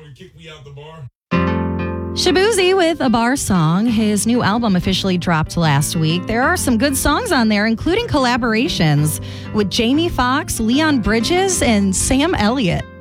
and kick me out the bar. Shaboozey with A Bar Song. His new album officially dropped last week. There are some good songs on there, including collaborations with Jamie Foxx, Leon Bridges, and Sam Elliott.